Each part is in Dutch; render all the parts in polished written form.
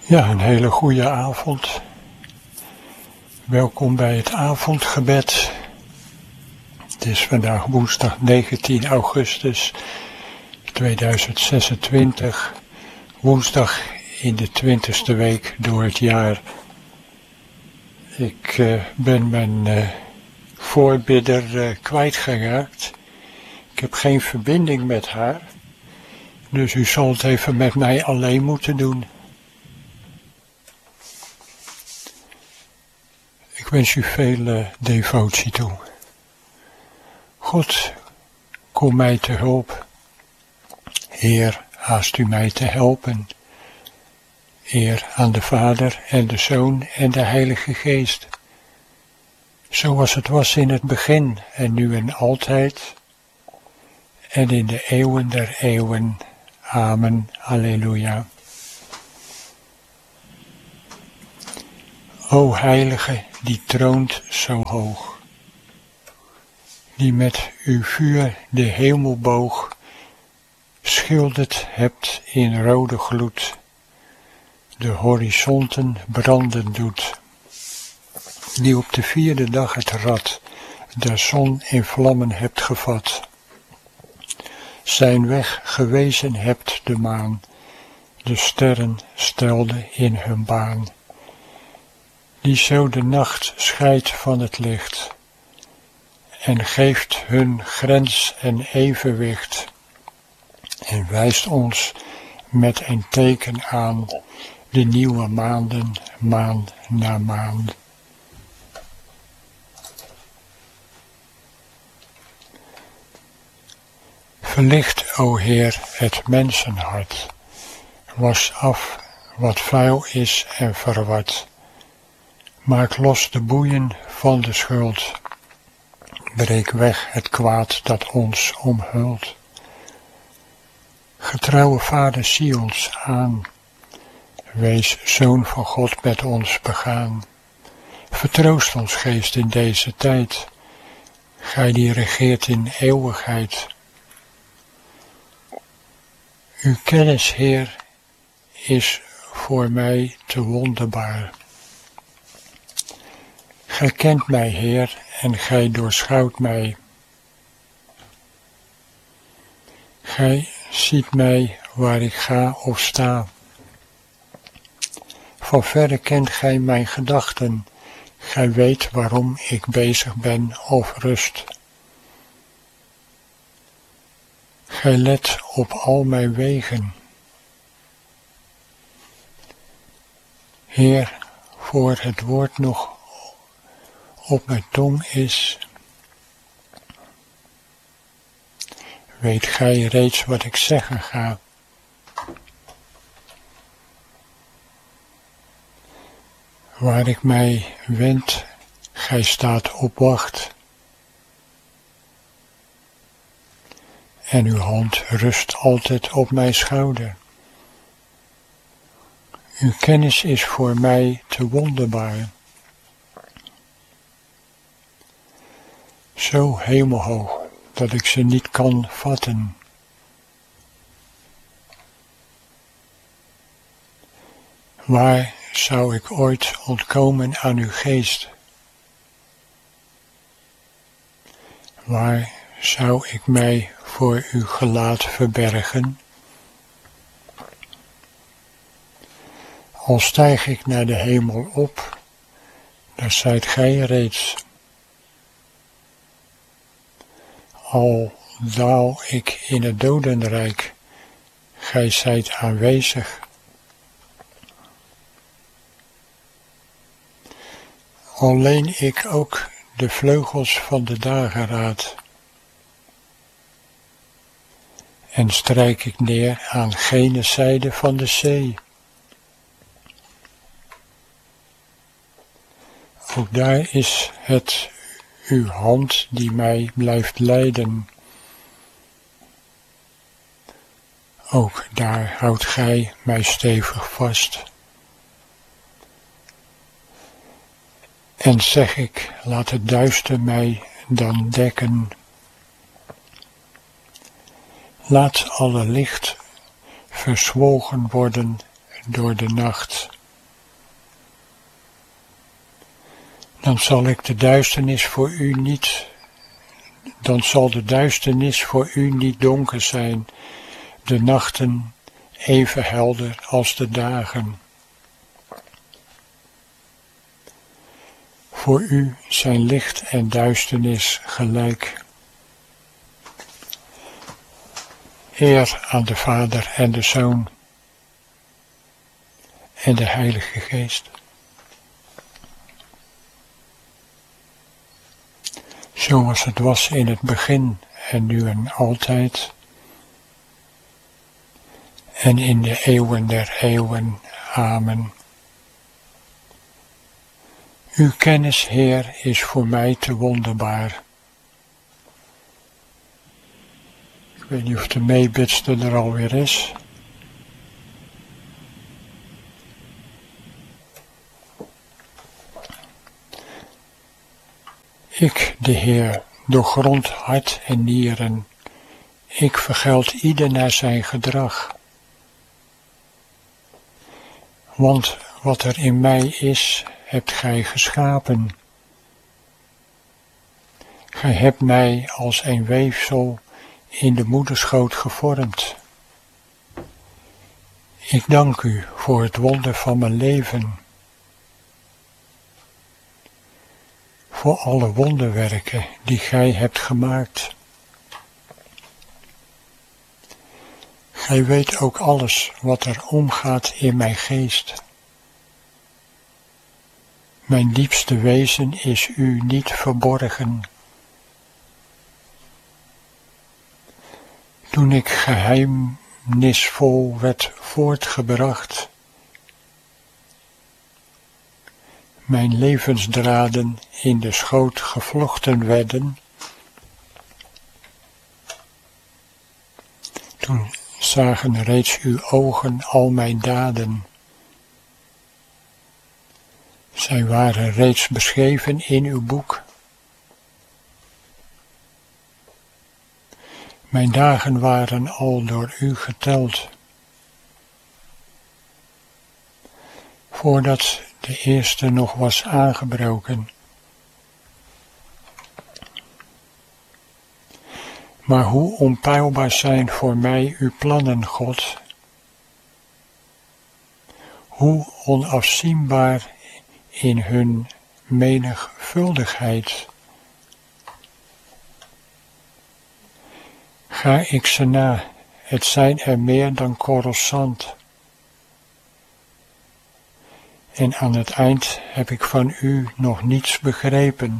Ja, een hele goede avond. Welkom bij het avondgebed. Het is vandaag woensdag 19 augustus 2026. Woensdag in de 20e week door het jaar. Ik ben mijn voorbidder kwijtgeraakt. Ik heb geen verbinding met haar. Dus u zal het even met mij alleen moeten doen. Ik wens u veel devotie toe. God, kom mij te hulp. Heer, haast u mij te helpen. Eer aan de Vader en de Zoon en de Heilige Geest. Zoals het was in het begin en nu en altijd. En in de eeuwen der eeuwen. Amen. Alleluia. O Heilige, die troont zo hoog, die met uw vuur de hemel boog, schilderd hebt in rode gloed, de horizonten branden doet, die op de 4e dag het rad der zon in vlammen hebt gevat, zijn weg gewezen hebt de maan, de sterren stelde in hun baan, die zo de nacht scheidt van het licht, en geeft hun grens en evenwicht, en wijst ons met een teken aan, de nieuwe maanden, maand na maand. Verlicht, o Heer, het mensenhart, was af wat vuil is en verward. Maak los de boeien van de schuld, breek weg het kwaad dat ons omhult. Getrouwe Vader, zie ons aan, wees Zoon van God met ons begaan. Vertroost ons geest in deze tijd, gij die regeert in eeuwigheid. Uw kennis, Heer, is voor mij te wonderbaar. Gij kent mij, Heer, en gij doorschouwt mij. Gij ziet mij waar ik ga of sta. Van verre kent gij mijn gedachten. Gij weet waarom ik bezig ben of rust. Gij let op al mijn wegen. Heer, voor het woord nog op mijn tong is, weet gij reeds wat ik zeggen ga. Waar ik mij wend, gij staat op wacht. En uw hand rust altijd op mijn schouder. Uw kennis is voor mij te wonderbaar. Zo hemelhoog, dat ik ze niet kan vatten. Waar zou ik ooit ontkomen aan uw geest? Waar zou ik mij voor uw gelaat verbergen? Al stijg ik naar de hemel op, daar zijt gij reeds. Al daal ik in het dodenrijk, gij zijt aanwezig. Al leen ik ook de vleugels van de dageraad, en strijk ik neer aan gene zijde van de zee. Ook daar is het uw hand die mij blijft leiden. Ook daar houdt gij mij stevig vast. En zeg ik, laat het duister mij dan dekken. Laat alle licht verzwolgen worden door de nacht. dan zal de duisternis voor u niet donker zijn, de nachten even helder als de dagen. Voor u zijn licht en duisternis gelijk. Eer aan de Vader en de Zoon en de Heilige Geest. Zoals het was in het begin en nu en altijd. En in de eeuwen der eeuwen. Amen. Uw kennis, Heer, is voor mij te wonderbaar. Ik weet niet of de meebidster er alweer is. Ik, de Heer, doorgrond hart en nieren. Ik vergeld ieder naar zijn gedrag. Want wat er in mij is, hebt gij geschapen. Gij hebt mij als een weefsel in de moederschoot gevormd. Ik dank u voor het wonder van mijn leven. Voor alle wonderwerken die gij hebt gemaakt. Gij weet ook alles wat er omgaat in mijn geest. Mijn diepste wezen is u niet verborgen. Toen ik geheimnisvol werd voortgebracht, mijn levensdraden in de schoot gevlochten werden, toen zagen reeds uw ogen al mijn daden. Zij waren reeds beschreven in uw boek. Mijn dagen waren al door u geteld. Voordat de eerste nog was aangebroken. Maar hoe onpeilbaar zijn voor mij uw plannen, God. Hoe onafzienbaar in hun menigvuldigheid. Ga ik ze na, het zijn er meer dan korrels zand. En aan het eind heb ik van u nog niets begrepen.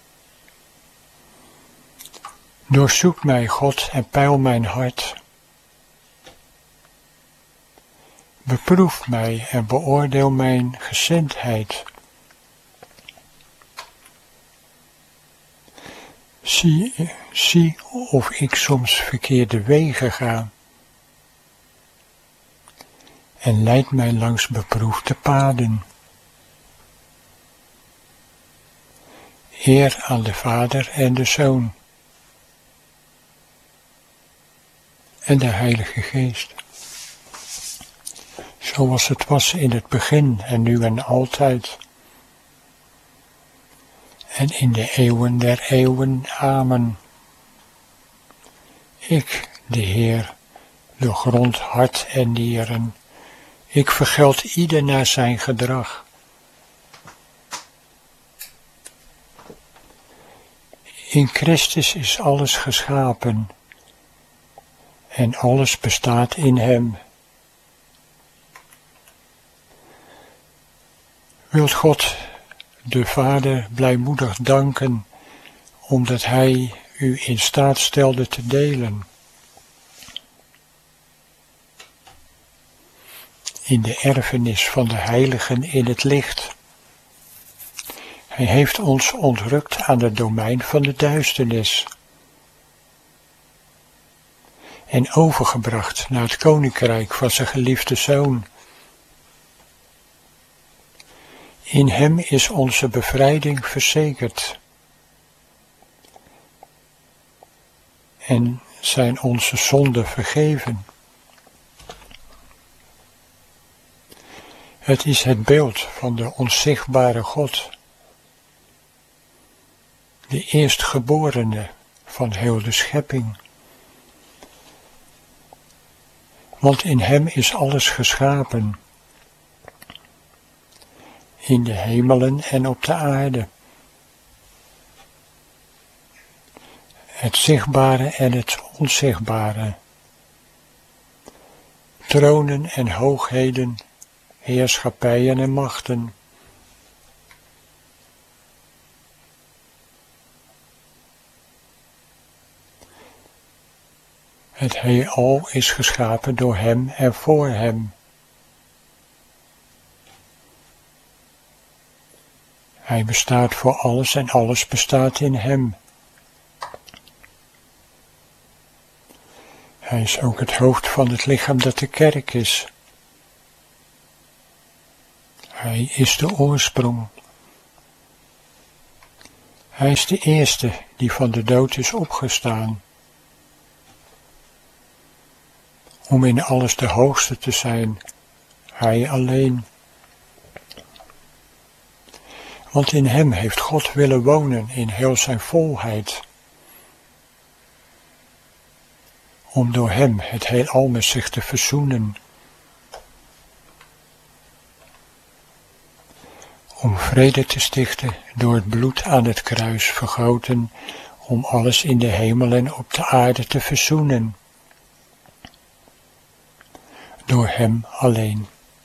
Doorzoek mij, God, en peil mijn hart. Beproef mij en beoordeel mijn gezindheid. Zie of ik soms verkeerde wegen ga. En leid mij langs beproefde paden. Eer aan de Vader en de Zoon en de Heilige Geest. Zoals het was in het begin en nu en altijd. En in de eeuwen der eeuwen. Amen. Ik, de Heer, doorgrond hart en nieren. Ik vergeld ieder naar zijn gedrag. In Christus is alles geschapen. En alles bestaat in hem. Wilt God de Vader blijmoedig danken, omdat hij u in staat stelde te delen. In de erfenis van de heiligen in het licht. Hij heeft ons ontrukt aan het domein van de duisternis. En overgebracht naar het koninkrijk van zijn geliefde Zoon. In hem is onze bevrijding verzekerd. En zijn onze zonden vergeven. Het is het beeld van de onzichtbare God. de eerstgeborene van heel de schepping. Want in hem is alles geschapen, in de hemelen en op de aarde. Het zichtbare en het onzichtbare. Tronen en hoogheden, heerschappijen en machten. Het heelal is geschapen door hem en voor hem. Hij bestaat voor alles en alles bestaat in hem. Hij is ook het hoofd van het lichaam dat de kerk is. Hij is de oorsprong. Hij is de eerste die van de dood is opgestaan. Om in alles de hoogste te zijn, hij alleen. Want in hem heeft God willen wonen in heel zijn volheid. Om door hem het heelal met zich te verzoenen. Om vrede te stichten door het bloed aan het kruis vergoten, om alles in de hemel en op de aarde te verzoenen. Door hem alleen.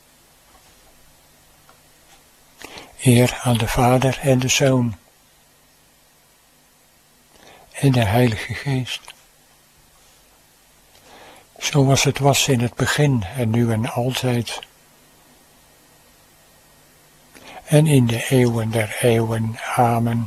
Eer aan de Vader en de Zoon en de Heilige Geest. Zoals het was in het begin en nu en altijd. En in de eeuwen der eeuwen. Amen.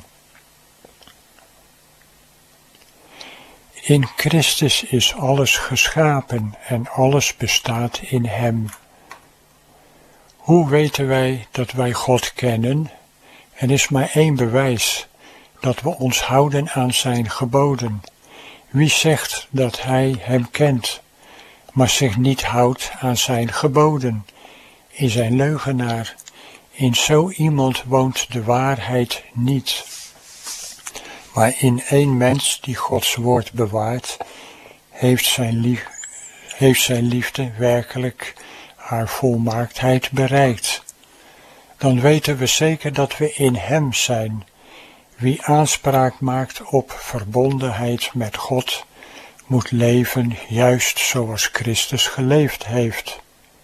In Christus is alles geschapen en alles bestaat in hem. Hoe weten wij dat wij God kennen? Er is maar één bewijs, dat we ons houden aan zijn geboden. Wie zegt dat hij hem kent, maar zich niet houdt aan zijn geboden, is een leugenaar. In zo iemand woont de waarheid niet. Maar in één mens die Gods woord bewaart, heeft zijn liefde werkelijk haar volmaaktheid bereikt. Dan weten we zeker dat we in hem zijn. Wie aanspraak maakt op verbondenheid met God, moet leven juist zoals Christus geleefd heeft.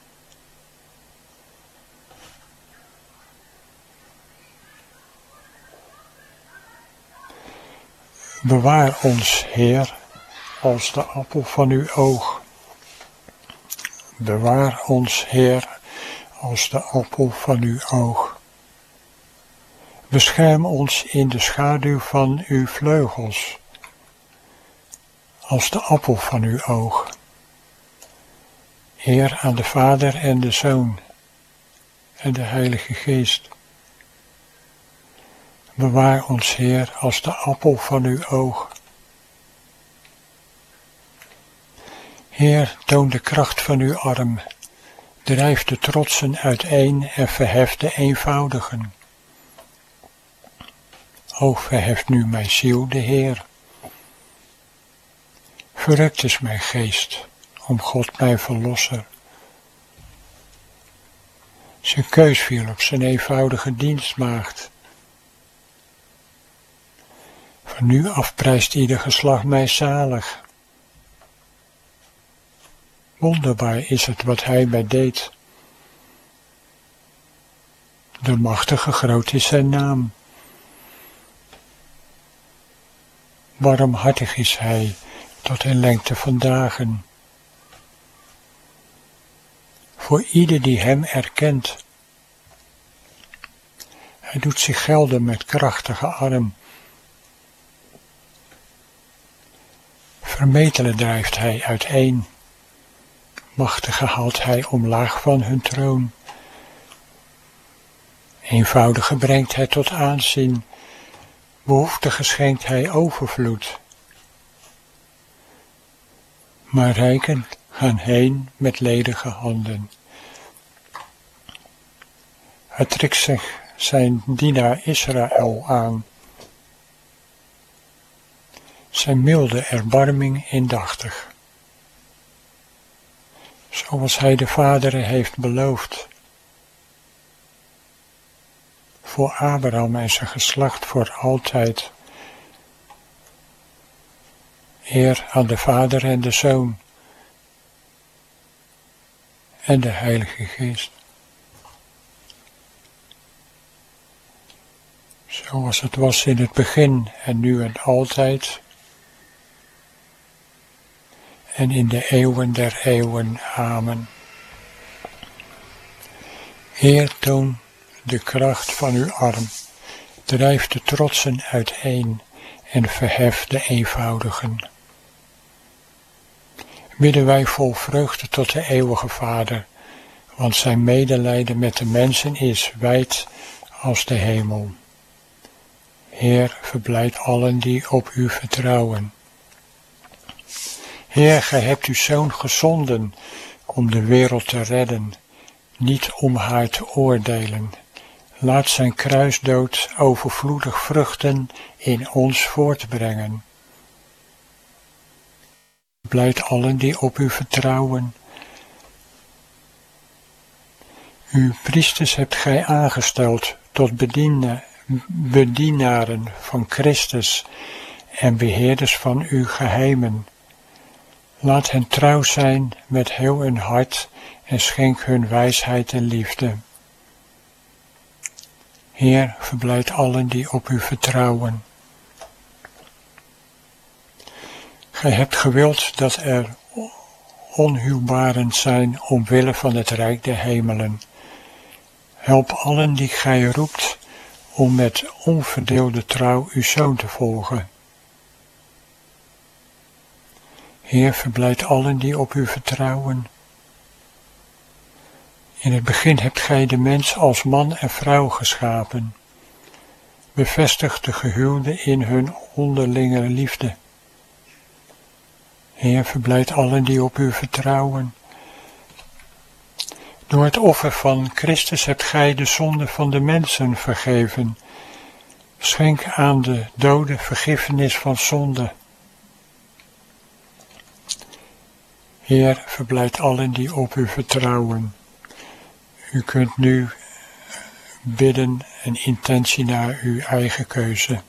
Bewaar ons, Heer, als de appel van uw oog. Bewaar ons, Heer, als de appel van uw oog. Bescherm ons in de schaduw van uw vleugels, als de appel van uw oog. Eer aan de Vader en de Zoon en de Heilige Geest. Bewaar ons, Heer, als de appel van uw oog. Heer, toon de kracht van uw arm, drijf de trotsen uiteen en verhef de eenvoudigen. O, verheft nu mijn ziel, de Heer. Verrukt is mijn geest, om God mijn verlosser. Zijn keus viel op zijn eenvoudige dienstmaagd. Van nu af prijst ieder geslacht mij zalig. Wonderbaar is het wat hij mij deed. De machtige groot is zijn naam. Barmhartig is hij tot in lengte van dagen. Voor ieder die hem erkent. Hij doet zich gelden met krachtige arm. Vermetelen drijft hij uiteen. Machtige haalt hij omlaag van hun troon. Eenvoudige brengt hij tot aanzien. Behoeftige schenkt hij overvloed. Maar rijken gaan heen met ledige handen. Hij trekt zich zijn dienaar Israël aan. zijn milde erbarming indachtig. Zoals hij de vaderen heeft beloofd. Voor Abraham en zijn geslacht voor altijd. Eer aan de Vader en de Zoon. En de Heilige Geest. Zoals het was in het begin en nu en altijd. En in de eeuwen der eeuwen. Amen. Heer, toon de kracht van uw arm. Drijf de trotsen uiteen en verhef de eenvoudigen. Bidden wij vol vreugde tot de eeuwige Vader, want zijn medelijden met de mensen is wijd als de hemel. Heer, verblijd allen die op u vertrouwen. Heer, gij hebt uw Zoon gezonden om de wereld te redden, niet om haar te oordelen. Laat zijn kruisdood overvloedig vruchten in ons voortbrengen. Verblijd allen die op u vertrouwen. Uw priesters hebt gij aangesteld tot bedienaren van Christus en beheerders van uw geheimen. Laat hen trouw zijn met heel hun hart en schenk hun wijsheid en liefde. Heer, verblijd allen die op u vertrouwen. Gij hebt gewild dat er onhuwbaren zijn omwille van het rijk der hemelen. Help allen die gij roept om met onverdeelde trouw uw Zoon te volgen. Heer, verblijd allen die op u vertrouwen. In het begin hebt gij de mens als man en vrouw geschapen. Bevestig de gehuwden in hun onderlinge liefde. Heer, verblijd allen die op u vertrouwen. Door het offer van Christus hebt gij de zonde van de mensen vergeven. Schenk aan de doden vergiffenis van zonde. Heer, verblijd allen die op u vertrouwen. U kunt nu bidden een intentie naar uw eigen keuze.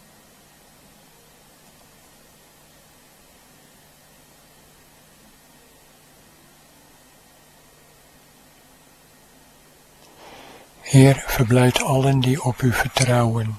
Heer, verblijd allen die op u vertrouwen.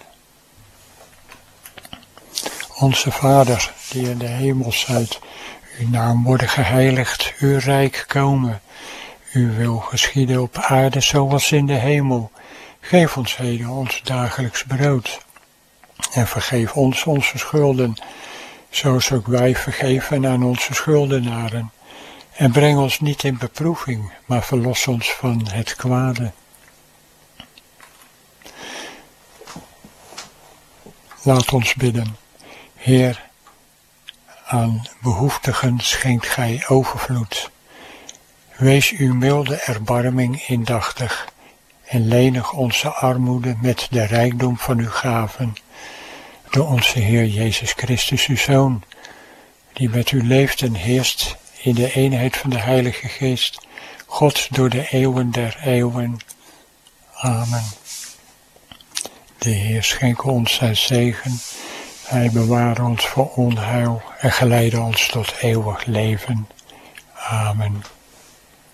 Onze Vader, die in de hemel zijt, uw naam worden geheiligd, uw rijk komen. Uw wil geschieden op aarde zoals in de hemel. Geef ons heden ons dagelijks brood. En vergeef ons onze schulden, zoals ook wij vergeven aan onze schuldenaren. En breng ons niet in beproeving, maar verlos ons van het kwade. Laat ons bidden. Heer, aan behoeftigen schenkt gij overvloed. Wees uw milde erbarming indachtig en lenig onze armoede met de rijkdom van uw gaven. Door onze Heer Jezus Christus, uw Zoon, die met u leeft en heerst in de eenheid van de Heilige Geest, God door de eeuwen der eeuwen. Amen. De Heer schenke ons zijn zegen. Hij beware ons voor onheil en geleide ons tot eeuwig leven. Amen.